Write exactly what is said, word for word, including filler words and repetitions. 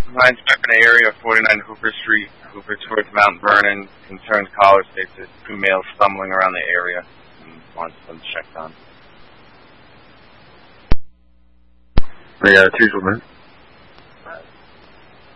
My inspector in the area of forty-nine Hooper Street, Hooper towards Mount Vernon. Concerned caller states there's two males stumbling around the area and wants them checked on. Yeah, two gentlemen.